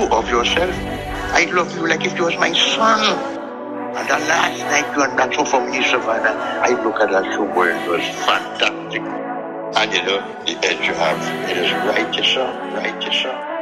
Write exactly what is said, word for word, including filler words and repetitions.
of yourself. I love you like if you was my son. And the last night you and that show for me, Savannah, I look at that show where it was fantastic. And you know, the edge you have, it is right, yes, sir, right, yes, sir.